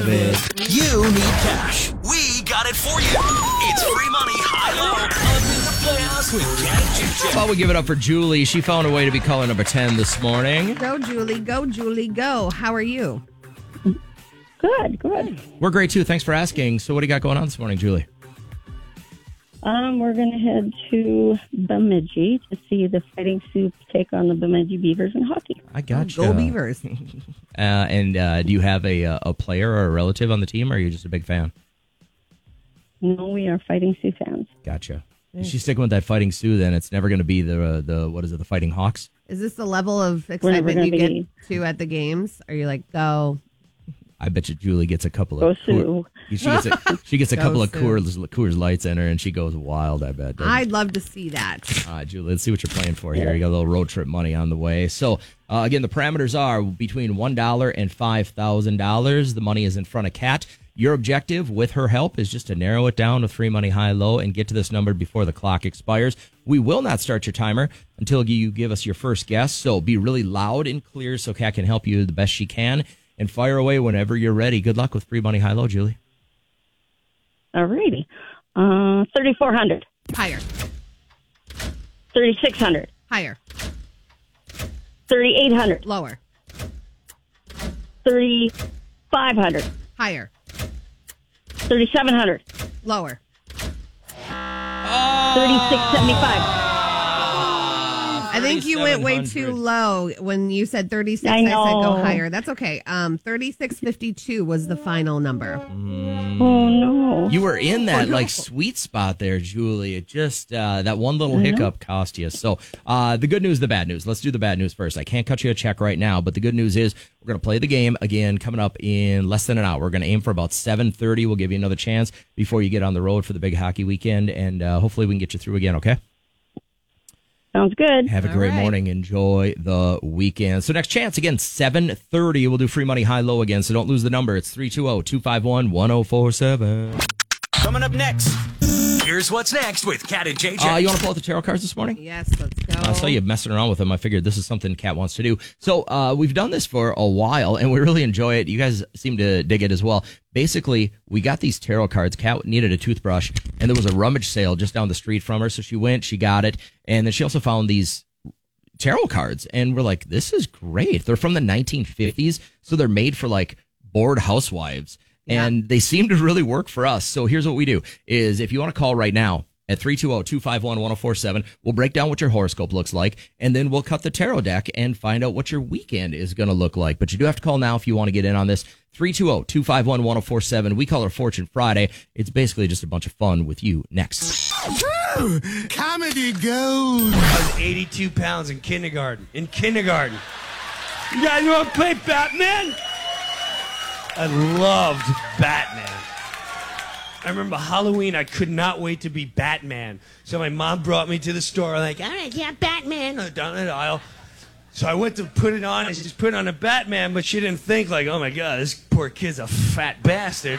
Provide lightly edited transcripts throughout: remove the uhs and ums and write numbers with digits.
You need cash. We got it for you. It's free money, high-low, up in the Playhouse with Cat and JJ. Well, we give it up for Julie. She found a way to be caller number 10 this morning. Go, Julie. Go, Julie. Go. How are you? Good. We're great, too. Thanks for asking. So what do you got going on this morning, Julie? We're going to head to Bemidji to see the Fighting Sioux take on the Bemidji Beavers in hockey. I got you. Go Beavers. And do you have a player or a relative on the team, or are you just a big fan? No, we are Fighting Sioux fans. Gotcha. If she's sticking with that Fighting Sioux, then it's never going to be the Fighting Hawks? Is this the level of excitement you get to at the games? Are you like, go? I bet you Julie gets a couple Go of Sioux. she gets a couple of Sioux. Coors Lights in her, and she goes wild, I bet. I'd love to see that. All right, Julie, let's see what you're playing for here. You got a little road trip money on the way. So, again, the parameters are between $1 and $5,000. The money is in front of Kat. Your objective, with her help, is just to narrow it down with free money, high-low, and get to this number before the clock expires. We will not start your timer until you give us your first guess. So be really loud and clear so Kat can help you the best she can. And fire away whenever you're ready. Good luck with free money, high-low, Julie. Alrighty. 3,400. Higher. 3,600. Higher. 3,800. Lower. 3,500. Higher. 3,700. Lower. 3,675. I think you went way too low when you said 36. I I said know. go higher. That's okay. 3652 was the final number. Oh, no. You were in that sweet spot there, Julie. It just that one little hiccup cost you. So the good news, the bad news. Let's do the bad news first. I can't cut you a check right now, but the good news is we're going to play the game again coming up in less than an hour. We're going to aim for about 7:30. We'll give you another chance before you get on the road for the big hockey weekend, and hopefully we can get you through again. Okay. Sounds good. Have a great morning. Enjoy the weekend. So next chance, again, 7:30. We'll do free money high-low again, so don't lose the number. It's 320-251-1047. Coming up next, here's what's next with Cat and JJ. You want to pull out the tarot cards this morning? Yes, let's go. I saw you messing around with them. I figured this is something Kat wants to do. So we've done this for a while, and we really enjoy it. You guys seem to dig it as well. Basically, we got these tarot cards. Kat needed a toothbrush, and there was a rummage sale just down the street from her. So she went, she got it, and then she also found these tarot cards. And we're like, this is great. They're from the 1950s, so they're made for like bored housewives. And they seem to really work for us. So here's what we do is if you want to call right now at 320-251-1047, we'll break down what your horoscope looks like, and then we'll cut the tarot deck and find out what your weekend is going to look like. But you do have to call now if you want to get in on this. 320-251-1047. We call it Fortune Friday. It's basically just a bunch of fun with you next. Comedy gold. I was 82 pounds in kindergarten. You guys want to play Batman? I loved Batman. I remember Halloween, I could not wait to be Batman. So my mom brought me to the store, like, all right, yeah, Batman, down the aisle. So I went to put it on, and she just put on a Batman, but she didn't think, like, oh my God, this poor kid's a fat bastard.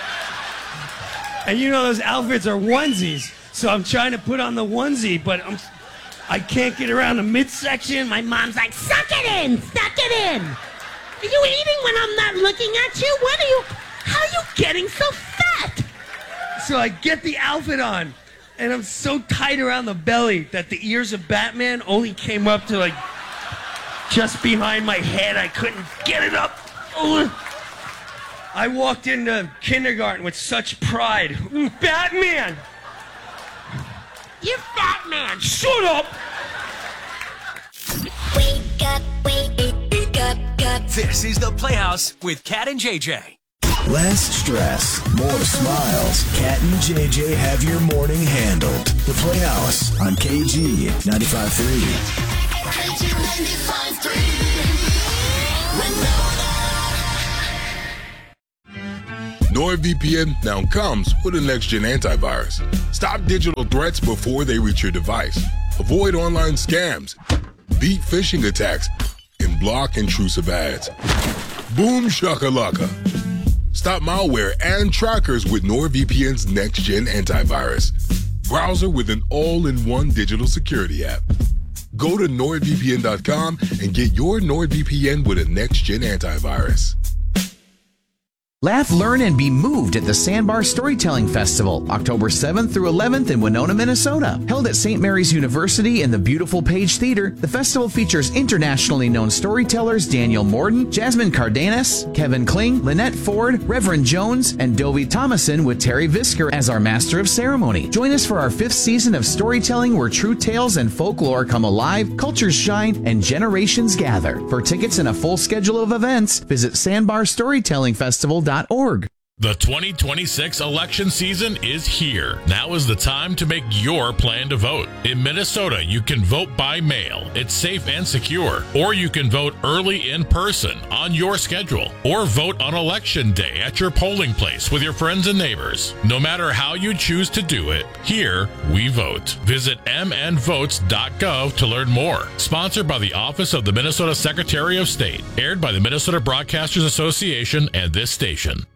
And you know those outfits are onesies, so I'm trying to put on the onesie, but I can't get around the midsection. My mom's like, suck it in! Are you eating when I'm not looking at you? How are you getting so fat? So I get the outfit on, and I'm so tight around the belly that the ears of Batman only came up to like just behind my head. I couldn't get it up. I walked into kindergarten with such pride. Batman! You're Batman! Shut up! Wake up. This is the Playhouse with Cat and JJ. Less stress, more smiles. Cat and JJ have your morning handled. The Playhouse on KG 95.3. KG 95.3. NordVPN now comes with a next-gen antivirus. Stop digital threats before they reach your device. Avoid online scams. Beat phishing attacks. And block intrusive ads. Boom shakalaka. Stop malware and trackers with NordVPN's next-gen antivirus. Browser with an all-in-one digital security app. Go to NordVPN.com and get your NordVPN with a next-gen antivirus. Laugh, learn, and be moved at the Sandbar Storytelling Festival, October 7th through 11th in Winona, Minnesota. Held at St. Mary's University in the beautiful Page Theater, the festival features internationally known storytellers Daniel Morden, Jasmine Cardenas, Kevin Kling, Lynette Ford, Reverend Jones, and Dovie Thomason with Terry Visker as our Master of Ceremony. Join us for our 5th season of storytelling where true tales and folklore come alive, cultures shine, and generations gather. For tickets and a full schedule of events, visit sandbarstorytellingfestival.org. The 2026 election season is here. Now is the time to make your plan to vote. In Minnesota, you can vote by mail. It's safe and secure. Or you can vote early in person on your schedule. Or vote on election day at your polling place with your friends and neighbors. No matter how you choose to do it, here we vote. Visit mnvotes.gov to learn more. Sponsored by the Office of the Minnesota Secretary of State. Aired by the Minnesota Broadcasters Association and this station.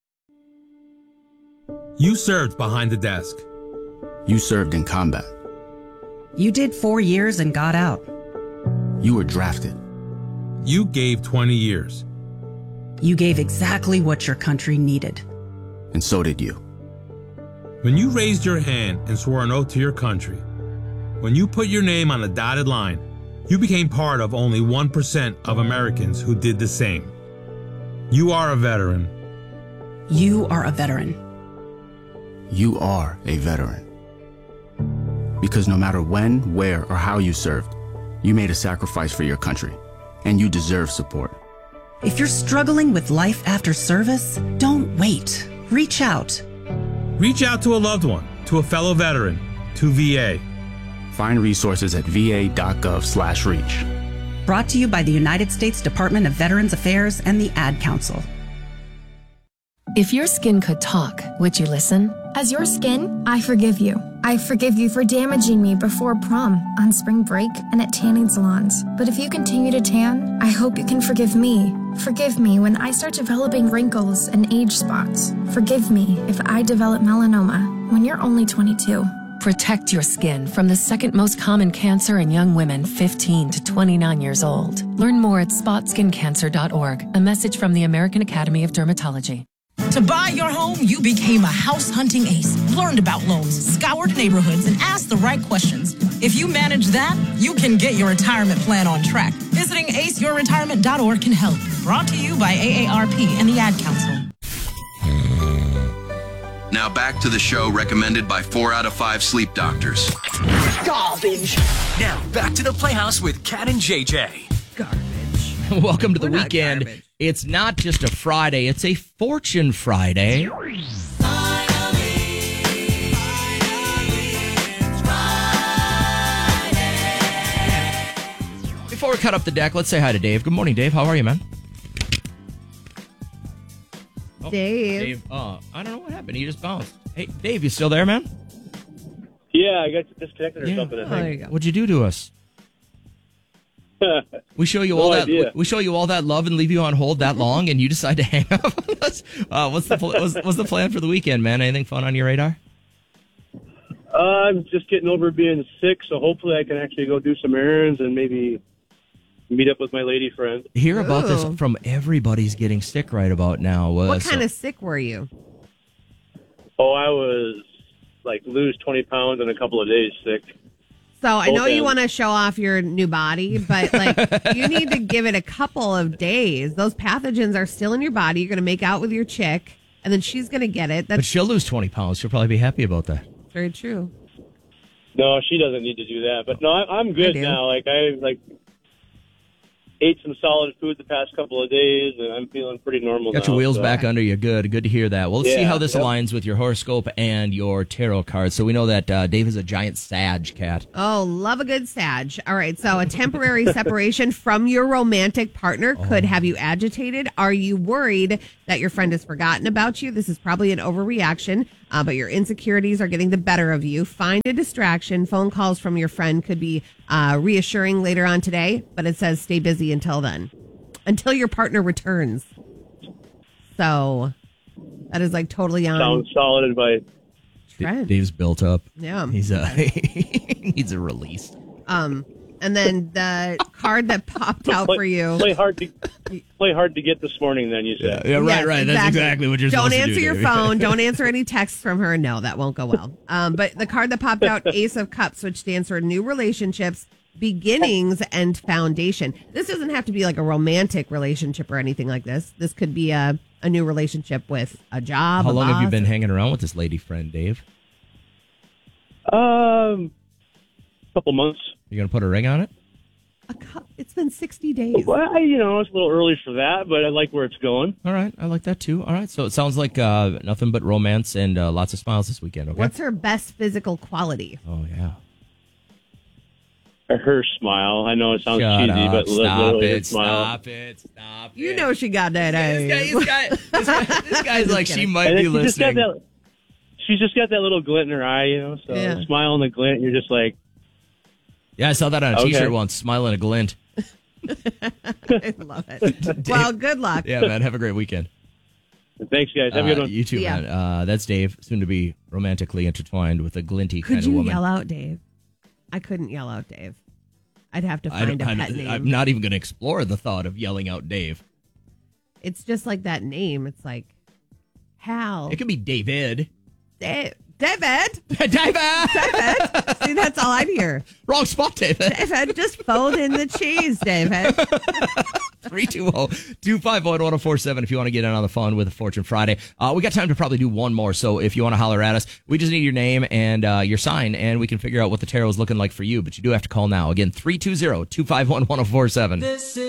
You served behind the desk. You served in combat. You did 4 years and got out. You were drafted. You gave 20 years. You gave exactly what your country needed. And so did you. When you raised your hand and swore an oath to your country, when you put your name on a dotted line, you became part of only 1% of Americans who did the same. You are a veteran. You are a veteran. You are a veteran. Because no matter when, where, or how you served, you made a sacrifice for your country, and you deserve support. If you're struggling with life after service, don't wait. Reach out. Reach out to a loved one, to a fellow veteran, to VA. Find resources at va.gov/reach. Brought to you by the United States Department of Veterans Affairs and the Ad Council. If your skin could talk, would you listen? As your skin, I forgive you. I forgive you for damaging me before prom, on spring break, and at tanning salons. But if you continue to tan, I hope you can forgive me. Forgive me when I start developing wrinkles and age spots. Forgive me if I develop melanoma when you're only 22. Protect your skin from the second most common cancer in young women 15 to 29 years old. Learn more at spotskincancer.org. A message from the American Academy of Dermatology. To buy your home, you became a house hunting ace, learned about loans, scoured neighborhoods, and asked the right questions. If you manage that, you can get your retirement plan on track. Visiting aceyourretirement.org can help. Brought to you by AARP and the Ad Council. Now back to the show recommended by 4 out of 5 sleep doctors. Garbage. Now back to the Playhouse with Cat and JJ. Garbage. Welcome to the We're weekend. Garbage. It's not just a Friday, it's a Fortune Friday. Before we cut up the deck, let's say hi to Dave. Good morning, Dave. How are you, man? Oh, Dave. I don't know what happened. He just bounced. Hey, Dave, you still there, man? Yeah, I got disconnected or something. I think. There you go. What'd you do to us? We show you all that. We show you all that love and leave you on hold that long, and you decide to hang up on us. What's the plan for the weekend, man? Anything fun on your radar? I'm just getting over being sick, so hopefully I can actually go do some errands and maybe meet up with my lady friend. Hear about this from everybody's getting sick right about now. What kind of sick were you? Oh, I was like lose 20 pounds in a couple of days sick. So I know you want to show off your new body, but like you need to give it a couple of days. Those pathogens are still in your body. You're going to make out with your chick, and then she's going to get it. But she'll lose 20 pounds. She'll probably be happy about that. Very true. No, she doesn't need to do that. But no, I'm good now. Like I ate some solid food the past couple of days, and I'm feeling pretty normal now. Got your wheels back under you. Good to hear that. Well, let's see how this yep. aligns with your horoscope and your tarot cards. So we know that Dave is a giant Sag cat. Oh, love a good Sag. All right, so a temporary separation from your romantic partner could have you agitated. Are you worried that your friend has forgotten about you? This is probably an overreaction, but your insecurities are getting the better of you. Find a distraction. Phone calls from your friend could be reassuring later on today, but it says stay busy until then, until your partner returns. So that is like totally on. Sounds solid advice. Trend. Dave's built up. Yeah. He needs a release. And then the card that popped out for you. Play hard to get this morning, then you said. Yeah, right, right. That's exactly what you're supposed to do. Don't answer your Dave. phone. Don't answer any texts from her. No, that won't go well. But the card that popped out, Ace of Cups, which stands for new relationships, beginnings, and foundation. This doesn't have to be like a romantic relationship or anything like this. This could be a new relationship with a job. How long have you been hanging around with this lady friend, Dave? Couple months. You going to put a ring on it? It's been 60 days. Well, it's a little early for that, but I like where it's going. All right. I like that too. All right. So it sounds like nothing but romance and lots of smiles this weekend. Okay. What's her best physical quality? Oh, yeah. Her smile. I know it sounds Shut cheesy, up. but literally her smile. Stop it. You know she got that. This guy's like, she might be listening. She's just got that little glint in her eye, So Yeah. smile and the glint, you're just like. Yeah, I saw that on a Okay. T-shirt once. Smiling a glint. I love it. Well, good luck. Yeah, man. Have a great weekend. Thanks, guys. Have a good one. You too, Yeah. man. That's Dave, soon to be romantically intertwined with a glinty Could kind of you woman. yell out, Dave? I couldn't yell out, Dave. I'd have to find a pet name. I'm not even going to explore the thought of yelling out Dave. It's just like that name. It's like Hal. It could be David. David. David. See, that's all I'd hear. Wrong spot, David. David, just fold in the cheese, David. 320-251-1047 if you want to get in on the fun with a Fortune Friday. We got time to probably do one more, so if you want to holler at us, we just need your name and your sign, and we can figure out what the tarot is looking like for you, but you do have to call now. Again, 320-251-1047. This is